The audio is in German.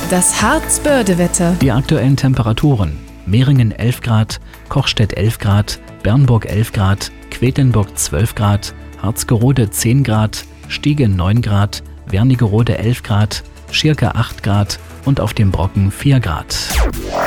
Das Harz-Börde-Wetter. Die aktuellen Temperaturen: Meringen 11 Grad, Kochstedt 11 Grad, Bernburg 11 Grad, Quedlinburg 12 Grad, Harzgerode 10 Grad, Stiege 9 Grad, Wernigerode 11 Grad, Schirke 8 Grad und auf dem Brocken 4 Grad.